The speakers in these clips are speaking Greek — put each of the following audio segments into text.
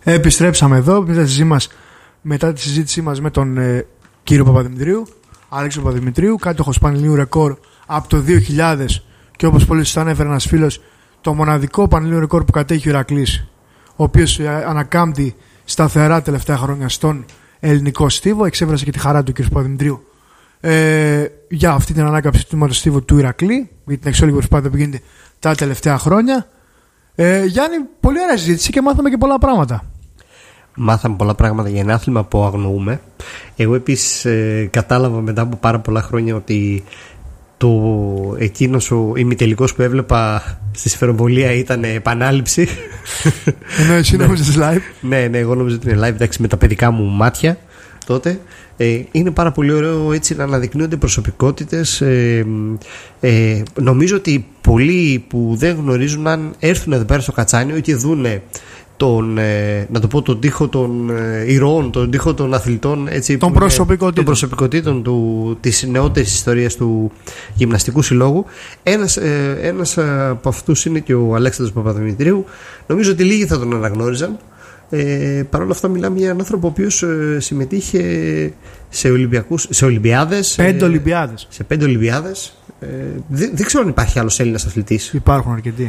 Επιστρέψαμε εδώ μετά τη συζήτησή μας με τον κύριο Παπαδημητρίου, Αλέξη Παπαδημητρίου, κάτοχος πανελληνίου ρεκόρ από το 2000 και όπως πολύ σωστά ανέφερε ένας φίλος, το μοναδικό πανελληνίου ρεκόρ που κατέχει ο Ηρακλής, ο οποίος ανακάμπτει σταθερά τελευταία χρόνια στον ελληνικό στίβο. Εξέφρασε και τη χαρά του κ. Παπαδημητρίου για αυτή την ανάκαμψη του τμήματος στίβου του Ηρακλή, για την εξόλυτη προσπάθεια που γίνεται τα τελευταία χρόνια. Γιάννη, πολύ ωραία συζήτηση και μάθαμε και πολλά πράγματα. Μάθαμε πολλά πράγματα για ένα άθλημα που αγνοούμε. Εγώ επίσης κατάλαβα μετά από πάρα πολλά χρόνια ότι εκείνος ο ημιτελικός που έβλεπα στη Σφαιροβολία ήταν επανάληψη. Ενώ εσύ νόμιζες live. Ναι, εγώ νόμιζα ότι είναι live, εντάξει, με τα παιδικά μου μάτια τότε. Είναι πάρα πολύ ωραίο έτσι να αναδεικνύονται προσωπικότητες. Νομίζω ότι πολλοί που δεν γνωρίζουν, αν έρθουν εδώ πέρα στο Κατσάνιο και δούνε τον τοίχο των ηρώων, τον τοίχο των αθλητών, έτσι, των προσωπικότητων της νεότερης ιστορίας του γυμναστικού συλλόγου. Ένας από αυτούς είναι και ο Αλέξανδρος Παπαδημητρίου. Νομίζω ότι λίγοι θα τον αναγνώριζαν. Παρ' όλα αυτά μιλάμε για έναν άνθρωπο ο οποίος συμμετείχε σε Ολυμπιάδες. 5 Ολυμπιάδες. Σε 5 Ολυμπιάδες. Δεν ξέρω αν υπάρχει άλλος Έλληνας αθλητής. Υπάρχουν αρκετοί.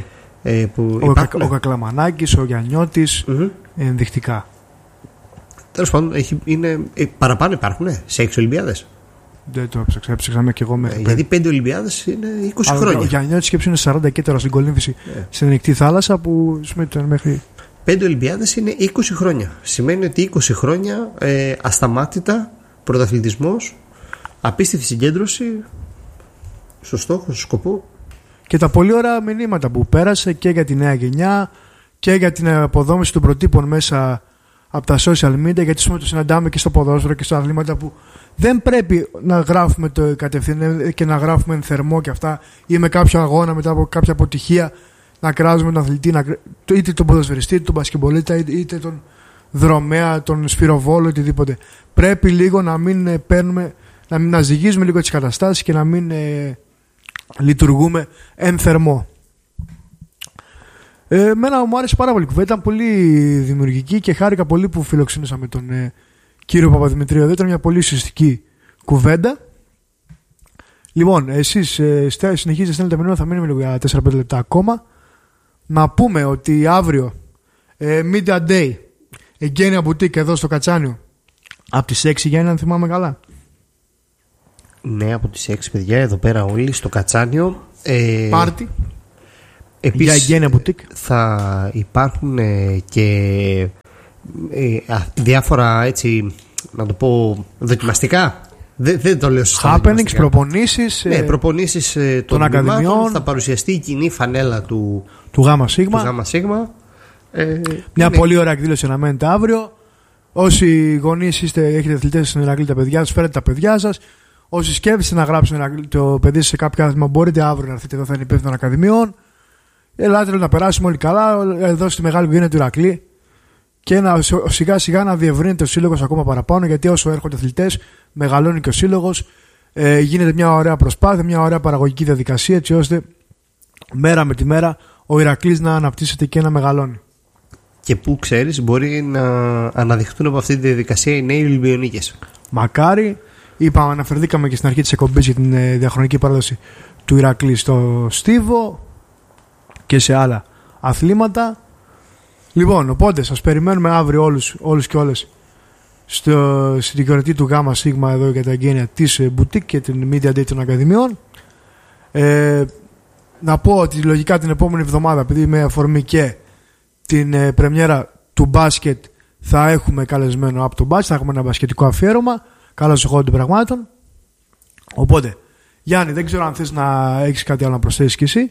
Ο Κακλαμανάκης, ο Γιαννιώτης, ενδεικτικά. Τέλος πάντων, παραπάνω υπάρχουν σε 6 Ολυμπιάδες. Δεν το έψαξα και εγώ μέχρι. Γιατί 5 Ολυμπιάδες είναι 20 χρόνια. Ο Γιαννιώτης σκέψου είναι 40 και τώρα στην κολύμβηση στην ανοιχτή θάλασσα που συμμετείχαν μέχρι. 5 Ολυμπιάδες είναι 20 χρόνια. Σημαίνει ότι 20 χρόνια ασταμάτητα πρωταθλητισμός, απίστευτη συγκέντρωση στο στόχο, στο σκοπό. Και τα πολύ ωραία μηνύματα που πέρασε και για τη νέα γενιά και για την αποδόμηση των προτύπων μέσα από τα social media, γιατί το συναντάμε και στο ποδόσφαιρο και στα αθλήματα που δεν πρέπει να γράφουμε το κατευθείαν και να γράφουμε εν θερμό και αυτά, ή με κάποιο αγώνα μετά από κάποια αποτυχία να κράζουμε τον αθλητή, είτε τον ποδοσφαιριστή, είτε τον μπασκετμπολίστα, είτε τον δρομέα, τον σφυροβόλο, οτιδήποτε. Πρέπει λίγο να μην παίρνουμε, να ζυγίζουμε λίγο τις καταστάσεις και να μην λειτουργούμε εν θερμό. Εμένα μου άρεσε πάρα πολύ η κουβέντα, ήταν πολύ δημιουργική και χάρηκα πολύ που φιλοξενήσαμε τον κύριο Παπαδημητρίου. Ήταν μια πολύ ουσιαστική κουβέντα. Λοιπόν, εσείς συνεχίζετε, στέλνετε μηνύματα, θα μείνουμε λίγο για 4-5 λεπτά ακόμα. Να πούμε ότι αύριο Media Day, Εγγένεια Μπουτίκ εδώ στο Κατσάνιο, από τις 6, Γιάννη, αν θυμάμαι καλά. Ναι, από τις 6, παιδιά, εδώ πέρα όλοι στο Κατσάνιο. Πάρτι. Επίσης, για Εγγένεια Μπουτίκ. Θα υπάρχουν και διάφορα, έτσι, να το πω, δοκιμαστικά. Δεν το λέω σωστά. Happenings, προπονήσεις. Ναι, προπονήσεις των ακαδημιών. Θα παρουσιαστεί η κοινή φανέλα του Γάμα Σίγμα. Μια πολύ ωραία εκδήλωση αναμένεται αύριο. Όσοι γονείς έχετε αθλητές στην Ηρακλή, τα παιδιά σας, φέρετε τα παιδιά σας. Όσοι σκέφτεστε να γράψουν το παιδί σας σε κάποιο άθλημα, μπορείτε αύριο να έρθετε εδώ, θα είναι υπεύθυνο των ακαδημιών. Ελάτε να περάσουμε όλοι καλά εδώ στη μεγάλη οικογένεια του Ηρακλή και σιγά σιγά να διευρύνεται ο σύλλογος ακόμα παραπάνω, γιατί όσο έρχονται αθλητές μεγαλώνει και ο σύλλογος, γίνεται μια ωραία προσπάθεια, μια ωραία παραγωγική διαδικασία, έτσι ώστε μέρα με τη μέρα ο Ηρακλής να αναπτύσσεται και να μεγαλώνει. Και που ξέρεις, μπορεί να αναδειχθούν από αυτή τη διαδικασία οι νέοι Ολυμπιονίκες. Μακάρι. Αναφερθήκαμε και στην αρχή της εκπομπής για την διαχρονική παράδοση του Ηρακλή στο Στίβο και σε άλλα αθλήματα. Λοιπόν, οπότε σας περιμένουμε αύριο όλους και όλες στην γιορτή του Γάμα Σίγμα εδώ για τα εγγένεια της Boutique και την Media Day των Ακαδημιών. Να πω ότι λογικά την επόμενη εβδομάδα, επειδή με αφορμή και την πρεμιέρα του μπάσκετ, θα έχουμε καλεσμένο από το μπάσκετ, θα έχουμε ένα μπασκετικό αφιέρωμα. Καλώς στο χώρο των πραγμάτων. Οπότε, Γιάννη, δεν ξέρω αν θες να έχεις κάτι άλλο να προσθέσεις κι εσύ.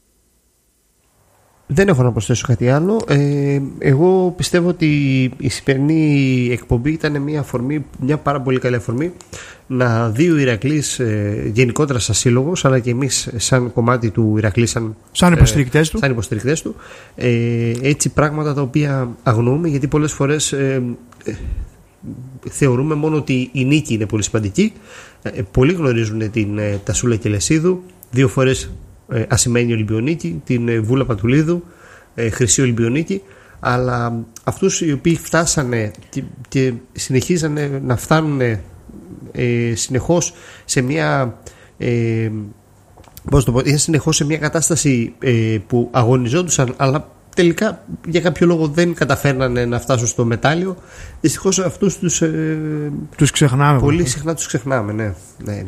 Δεν έχω να προσθέσω κάτι άλλο. Εγώ πιστεύω ότι η σημερινή εκπομπή ήταν μια πάρα πολύ καλή αφορμή να δει ο Ηρακλής γενικότερα σαν σύλλογος, αλλά και εμείς σαν κομμάτι του Ηρακλή, σαν υποστηρικτές του, έτσι πράγματα τα οποία αγνοούμε, γιατί πολλές φορές θεωρούμε μόνο ότι η νίκη είναι πολύ σημαντική. Πολλοί γνωρίζουν την Τασούλα Κελεσίδου, 2 φορές ασημένη Ολυμπιονίκη, την Βούλα Πατουλίδου, χρυσή Ολυμπιονίκη, αλλά αυτούς οι οποίοι φτάσανε και συνεχίζανε να φτάνουν συνεχώς σε μια πώς το πω, συνεχώς σε μια κατάσταση που αγωνιζόντουσαν, αλλά τελικά για κάποιο λόγο δεν καταφέρνανε να φτάσουν στο μετάλλιο. Δυστυχώς αυτούς τους ξεχνάμε. Πολύ συχνά τους ξεχνάμε, ναι.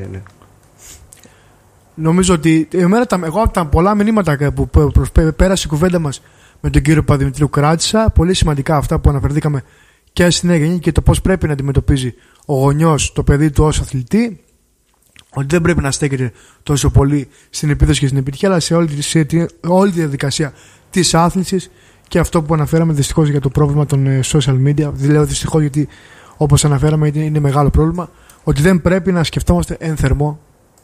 Νομίζω ότι εγώ από τα πολλά μηνύματα που πέρασε η κουβέντα μας με τον κύριο Παπαδημητρίου κράτησα πολύ σημαντικά αυτά που αναφερθήκαμε και στην νέα γενιά και το πώς πρέπει να αντιμετωπίζει ο γονιός το παιδί του ως αθλητή, ότι δεν πρέπει να στέκεται τόσο πολύ στην επίδοση και στην επιτυχία, αλλά σε όλη τη διαδικασία της άθλησης, και αυτό που αναφέραμε δυστυχώς για το πρόβλημα των social media. Λέω δυστυχώς γιατί, όπως αναφέραμε, είναι μεγάλο πρόβλημα, ότι δεν πρέπει να σκεφτόμαστε εν θερμό.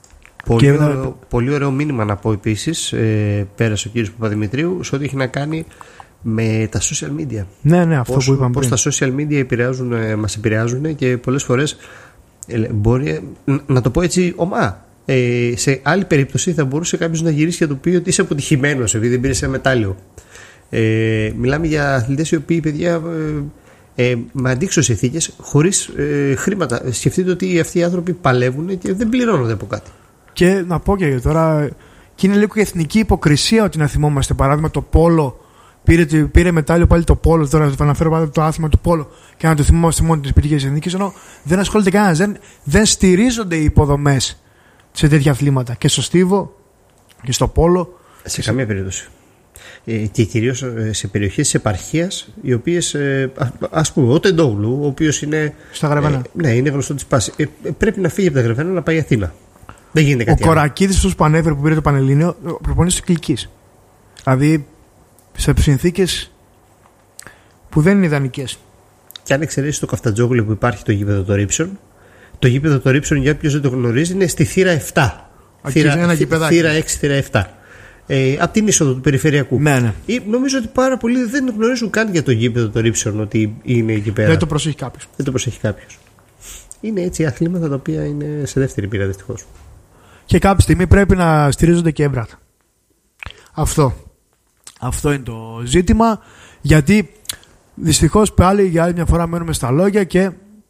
Πολύ ωραίο μήνυμα να πω επίσης, πέρασε ο κύριος Παπαδημητρίου, σε ό,τι έχει να κάνει με τα social media. Ναι, αυτό που είπαμε πριν. Πώς τα social media μας επηρεάζουν και πολλές φορές μπορεί να το πω έτσι ομά. Σε άλλη περίπτωση θα μπορούσε κάποιος να γυρίσει και να του πει ότι είσαι αποτυχημένος επειδή δεν πήρες ένα μετάλλιο. Μιλάμε για αθλητές οι οποίοι, παιδιά, με αντίξωες συνθήκες, χωρίς χρήματα. Σκεφτείτε ότι αυτοί οι άνθρωποι παλεύουν και δεν πληρώνονται από κάτι. Και να πω και τώρα, και είναι λίγο και εθνική υποκρισία ότι να θυμόμαστε. Παράδειγμα, το πόλο. Πήρε μετάλλιο πάλι το πόλο. Τώρα θα αναφέρω το άθλημα του πόλο και να το θυμόμαστε μόνο τις επιτυχίες εθνικής. Ενώ δεν ασχολείται κανένας. Δεν στηρίζονται οι υποδομές σε τέτοια αθλήματα. Και στο στίβο και στο πόλο. Σε καμία περίπτωση. Και κυρίως σε περιοχές της επαρχίας, οι οποίες, ας πούμε, ο Τεντόγλου, ο οποίος είναι. Στα Γρεβένα. Ναι, είναι γνωστό της πάσης. Πρέπει να φύγει από τα Γρεβένα να πάει Αθήνα. Δεν γίνεται κάτι. Ο Κορακίδης, αυτός που ανέφερε που πήρε το Πανελλήνιο, προπονείται στο Κιλκής. Δηλαδή σε συνθήκες που δεν είναι ιδανικές. Και αν εξαιρέσει το Καφτατζόγλου που υπάρχει το γήπεδο των Ρήψων, το γήπεδο των Ρήψων, για όποιος δεν το γνωρίζει, είναι στη θύρα 7. Θύρα 6, θύρα 7. Από την είσοδο του περιφερειακού. Ναι. Νομίζω ότι πάρα πολλοί δεν γνωρίζουν καν για το γήπεδο των Ρήψων ότι είναι εκεί πέρα. Δεν το προσέχει κάποιος. Είναι έτσι αθλήματα τα οποία είναι σε δεύτερη πείρα, δυστυχώς. Και κάποια στιγμή πρέπει να στηρίζονται και έμπρατα. Αυτό είναι το ζήτημα, γιατί δυστυχώς πάλι για άλλη μια φορά μένουμε στα λόγια και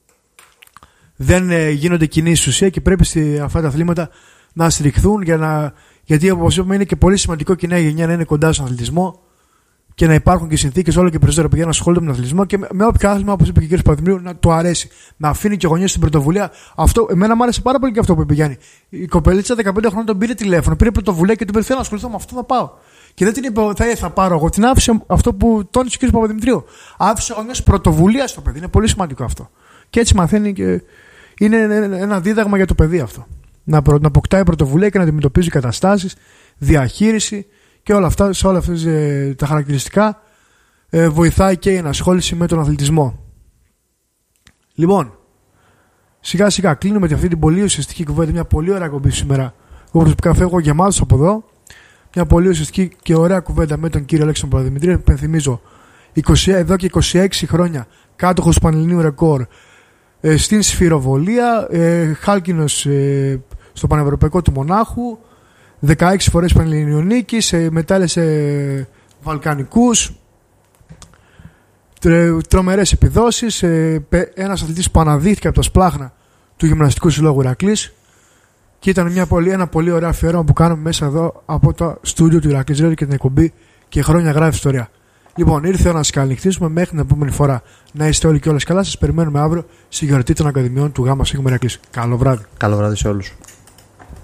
δεν γίνονται κινήσεις ουσία, και πρέπει αυτά τα αθλήματα να στηριχθούν γιατί, όπως είπαμε, είναι και πολύ σημαντικό και η νέα γενιά να είναι κοντά στον αθλητισμό και να υπάρχουν και συνθήκες όλο και περισσότερα παιδιά να ασχολούνται με τον αθλητισμό και με όποιο άθλημα, όπως είπε και ο κ. Παπαδημητρίου, να του αρέσει. Να αφήνει και ο γονιός την πρωτοβουλία. Εμένα μου άρεσε πάρα πολύ και αυτό που είπε Γιάννη. Η κοπελίτσα 15 χρόνων τον πήρε τηλέφωνο, πήρε πρωτοβουλία και του είπε: θέλω να ασχοληθώ με αυτό, θα πάω. Και δεν την είπε: θα πάρω εγώ. Την άφησε αυτό που τόνισε ο κ. Παπαδημητρίου. Άφησε ο γονιός πρωτοβουλία στο παιδί. Είναι πολύ σημαντικό αυτό. Και έτσι μαθαίνει και είναι ένα δίδαγμα για το παιδί αυτό. Να αποκτάει πρωτοβουλία και να αντιμετωπίζει καταστάσεις, διαχείριση και όλα αυτά, σε όλα αυτά τα χαρακτηριστικά βοηθάει και η ενασχόληση με τον αθλητισμό. Λοιπόν, σιγά σιγά κλείνουμε με αυτή την πολύ ουσιαστική κουβέντα, μια πολύ ωραία κομπή σήμερα. Εγώ προσωπικά φεύγω γεμάτος από εδώ. Μια πολύ ουσιαστική και ωραία κουβέντα με τον κύριο Αλέξη Παπαδημητρίου. Επενθυμίζω, εδώ και 26 χρόνια κάτοχος του Πανελληνίου ρεκόρ στην σφυροβολία, χάλκινος στο Πανευρωπαϊκό του Μονάχου, 16 φορές Πανελληνιονίκης, μετάλλια σε Βαλκανικούς, τρομερές επιδόσεις, ένας αθλητής που αναδύθηκε από τα σπλάχνα του Γυμναστικού Συλλόγου Ηρακλής, και ήταν ένα πολύ ωραίο αφιέρωμα που κάνουμε μέσα εδώ από το στούντιο του Ηρακλής Radio και την εκπομπή και χρόνια γράφει ιστορία. Λοιπόν, ήρθε ο να σας καληνυχτήσουμε. Μέχρι την επόμενη φορά να είστε όλοι και όλες καλά. Σας περιμένουμε αύριο στη γιορτή των Ακαδημιών του ΓΣ Ηρακλής. Καλό βράδυ. Καλό βράδυ σε όλους.